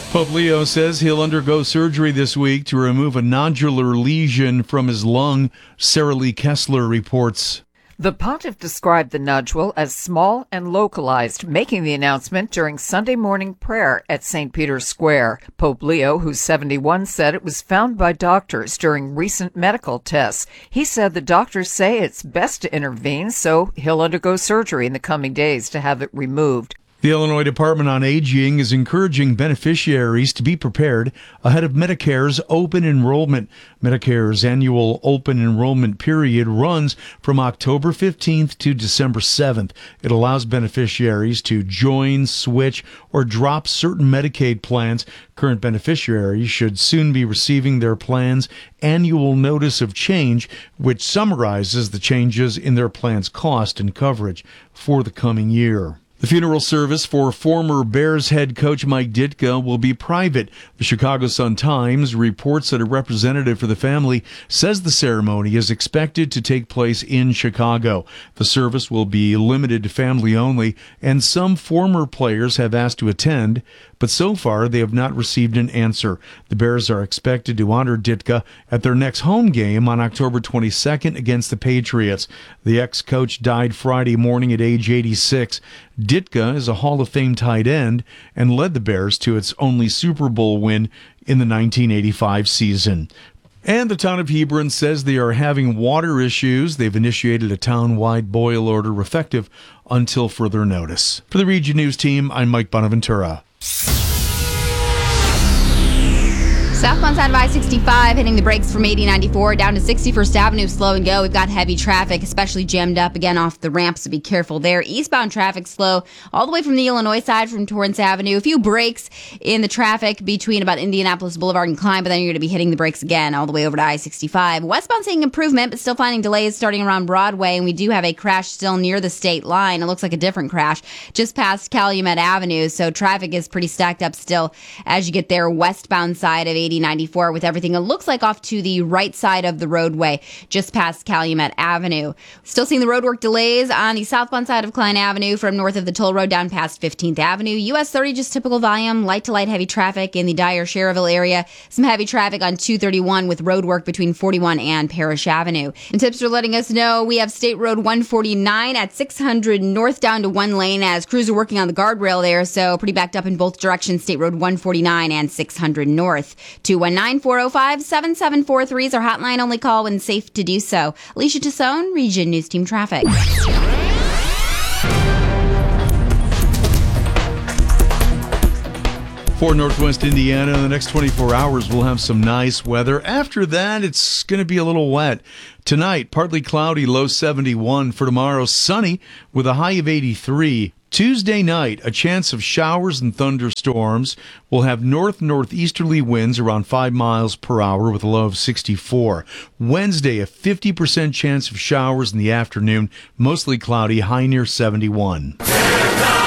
Pope Leo says he'll undergo surgery this week to remove a nodular lesion from his lung. Sarah Lee Kessler reports. The pontiff described the nodule as small and localized, making the announcement during Sunday morning prayer at St. Peter's Square. Pope Leo, who's 71, said it was found by doctors during recent medical tests. He said the doctors say it's best to intervene, so he'll undergo surgery in the coming days to have it removed. The Illinois Department on Aging is encouraging beneficiaries to be prepared ahead of Medicare's open enrollment. Medicare's annual open enrollment period runs from October 15th to December 7th. It allows beneficiaries to join, switch, or drop certain Medicaid plans. Current beneficiaries should soon be receiving their plan's annual notice of change, which summarizes the changes in their plan's cost and coverage for the coming year. The funeral service for former Bears head coach Mike Ditka will be private. The Chicago Sun-Times reports that a representative for the family says the ceremony is expected to take place in Chicago. The service will be limited to family only, and some former players have asked to attend, but so far they have not received an answer. The Bears are expected to honor Ditka at their next home game on October 22nd against the Patriots. The ex-coach died Friday morning at age 86. Ditka is a Hall of Fame tight end and led the Bears to its only Super Bowl win in the 1985 season. And the town of Hebron says they are having water issues. They've initiated a town-wide boil order effective until further notice. For the Region News team, I'm Mike Bonaventura. Southbound side of I-65 hitting the brakes from 8094 down to 61st Avenue, slow and go. We've got heavy traffic, especially jammed up again off the ramp, so be careful there. Eastbound traffic slow all the way from the Illinois side from Torrance Avenue. A few breaks in the traffic between about Indianapolis Boulevard and Klein, but then you're going to be hitting the brakes again all the way over to I-65. Westbound seeing improvement, but still finding delays starting around Broadway, and we do have a crash still near the state line. It looks like a different crash just past Calumet Avenue, so traffic is pretty stacked up still as you get there westbound side of 8094 with everything. It looks like off to the right side of the roadway, just past Calumet Avenue. Still seeing the roadwork delays on the southbound side of Klein Avenue from north of the toll road down past 15th Avenue. US 30, just typical volume, light to light heavy traffic in the Dyer-Sherrville area. Some heavy traffic on 231 with roadwork between 41 and Parrish Avenue. And tips are letting us know we have State Road 149 at 600 north down to one lane as crews are working on the guardrail there, so pretty backed up in both directions, State Road 149 and 600 north. 219-405-7743 is our hotline. Only call when safe to do so. Alicia Tassone, Region News Team Traffic. For Northwest Indiana, in the next 24 hours, we'll have some nice weather. After that, it's going to be a little wet. Tonight, partly cloudy, low 71. For tomorrow, sunny with a high of 83. Tuesday night, a chance of showers and thunderstorms. We'll have northeasterly winds around 5 miles per hour with a low of 64. Wednesday, a 50% chance of showers in the afternoon, mostly cloudy, high near 71.